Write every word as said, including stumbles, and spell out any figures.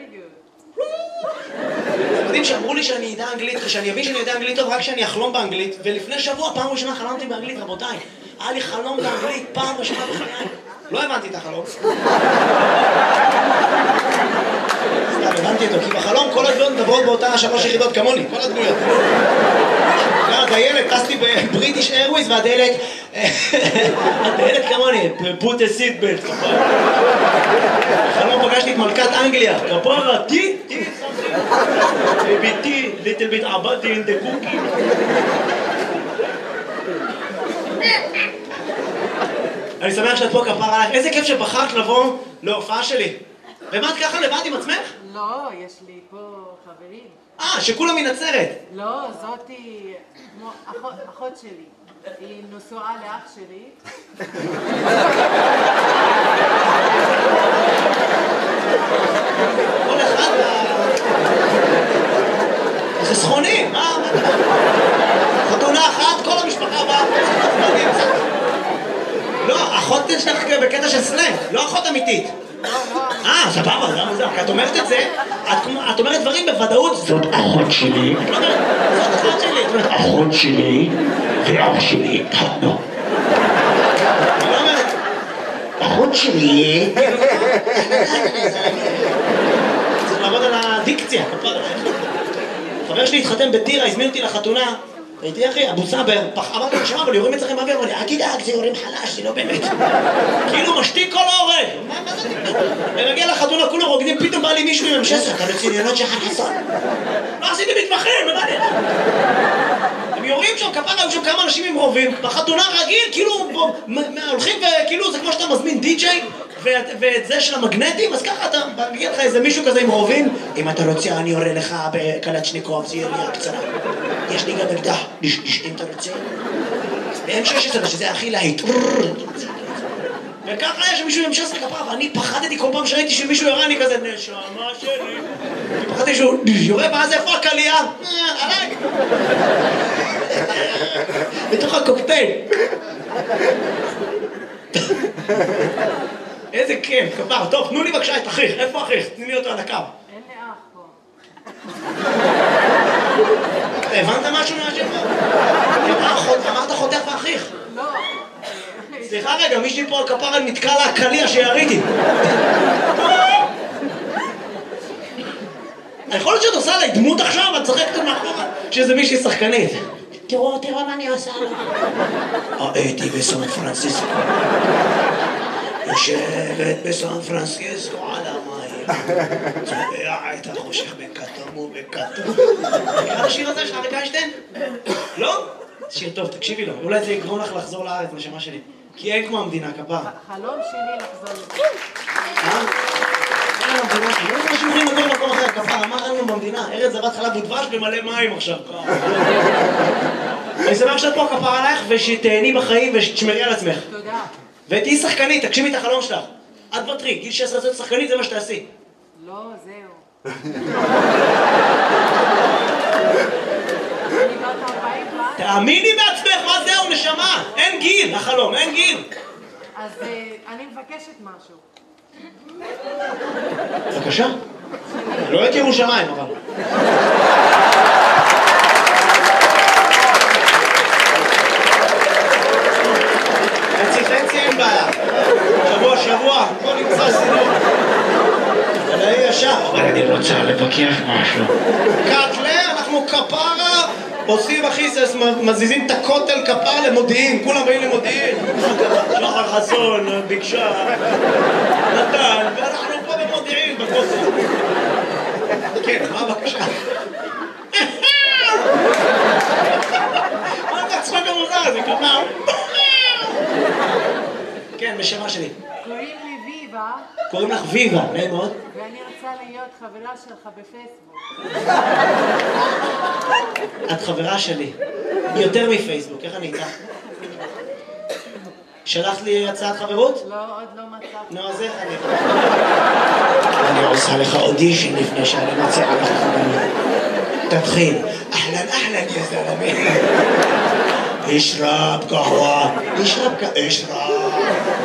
good. אתם יודעים שאמרו לי שאני יודע אנגלית, שאני אבין שאני יודע אנגלית טוב רק כשאני אחלום באנגלית, ולפני שבוע, פעם ראשונה חלמתי באנגלית, רבותיי. היה לי חלום באנגלית, פעם ראשונה בחיי. לא הבנתי את החלום. סתם, הבנתי אותו, כי בחלום כל הדמויות מדברות באותה שלוש יחידות כמוני, כל הדמויות. הדיילת, טסתי בבריטיש איירווייז והדיילת, הדיילת כמוני, put a seat belt, כפרה. בחלום פגשתי את מלכת אנגליה, כפרה, טי, טי, ביתי, little bit עבדתי in the cookie. אני שמח שאת פה כפרה עליך, איזה כיף שבחרת לבוא להופעה שלי. ומה את ככה לבד עם עצמך? לא, יש לי פה חברים. אה, שכולם מנצרת. לא, זאתי כמו אחות, אחות שלי. היא נשואה לאח שלי. כל אחד חסכונים, מה? חתונה אחת, כל המשפחה באה. לא, אחות שלך בקטע של סלנג, לא אחות אמיתית. אה, סבבה, זה מוזר. את אומרת את זה, את אומרת דברים בוודאות. זאת אחות שלי. את לא אומרת, זאת אחות שלי. את אומרת, אחות שלי ואח שלי התחתנו. אני לא אומרת, אחות שלי. צריך לעבוד על הדיקציה. חבר שלי התחתן בטירה, הזמין אותי לחתונה. הייתי אחי, אבו סבר, אמרתי לו, שמע, אבל יורים אצלכם באוויר, אמר לי, אל תדאג, זה יורים חלש, זה לא באמת. כאילו משתיק כל ההורג. מה זה? אני מגיע לחתונה, כולם רוקדים, פתאום בא לי מישהו עם המשסר, אתה רציניות של חסון. לא עשיתי מתמחים, מה זה? הם יורים שם, כפרה, היו שם כמה אנשים עם רובים, בחתונה רגיל, כאילו, הולכים וכאילו, זה כמו שאתה מזמין די-ג'יי, ואת זה של המגנטים, אז ככה אתה מגיע לך איזה מישהו כזה עם רובים, אם אתה רוצה, אני יורה לך בקלצ'ניקוב, זה ירייה קצרה. יש לי גם אקדח, אם אתה רוצה. ב-אם שש עשרה, שזה הכי להיט. וככה יש מישהו עם שסר כפרה, ואני פחדתי כל פעם שראיתי שמישהו יורה, אני כזה, נשמה שלי. אני פחדתי שהוא יורה, ואז איפה הקלייה? עליי. בתוך הקוקטייל. איזה כיף, כפר. טוב, תנו לי בבקשה את אחיך. איפה אחיך? תני לי אותו על הקו. אין לי אח פה. הבנת משהו מהשם? אמרת חותך ואחיך. לא. סליחה רגע, מישהי פה על כפרה נתקע לה הקליע שיריתי. יכול להיות שאת עושה עליי דמות עכשיו, את צחקת מאחורה, שזה מישהי שחקנית. תראו, תראו מה אני עושה לה. הייתי בסן פרנסיסקו. יושבת בסן פרנסיסקו על המים. צובע את החושך בכתום ובכתום. נראה השיר הזה של אריק איינשטיין? לא? שיר טוב, תקשיבי לו. אולי זה יגרום לך לחזור לארץ, נשמה שלי. כי אין כמו המדינה, כפרה. חלום שלי לחזור לזה. אה? אין לנו במדינה, לא יודע שאומרים לכל מקום אחר, כפרה, מה אין לנו במדינה? ארץ זבת חלב ודבש במלא מים עכשיו. אני שמח שאת פה כפרה עלייך ושתהני בחיים ושתשמרי על עצמך. תודה. ותהיי שחקנית, תגשימי את החלום שלך. את ותרי, גיל שש עשרה שחקנית, זה מה שתעשי. לא, זהו. תאמיני בעצמך, מה זהו, נשמה? אין גיל, החלום, אין גיל. אז אני מבקשת משהו. בבקשה. לא את ירושלים, אבל. חצי חצי אין בעיה. שבוע שבוע, בוא נמצא סינור. אבל אני ישר. אני רוצה לבקר משהו. קטלה, אנחנו כפרה. עושים אחיסס, מזיזים את הכותל כפר למודיעין, כולם באים למודיעין. שחר חסון, ביקשה, נתן, ואנחנו פה במודיעין, בכותל. כן, מה בבקשה? מה זה הצחוק המוזר הזה, כפר? כן, בשמה שלי. קוראים לי ויבה. קוראים לך ויבה, נעים מאוד. ואני רוצה להיות חברה שלך בפייסבוק. את חברה שלי. יותר מפייסבוק, איך אני איתך? שלחת לי הצעת חברות? לא, עוד לא מצאתי. נו, אז איך אני... אני עושה לך אודישן לפני שאני מצאה לך חברות. תתחיל. אהלן, אהלן, יא זלמי. אשרב קהווה. אשרב קהווה. אשרב.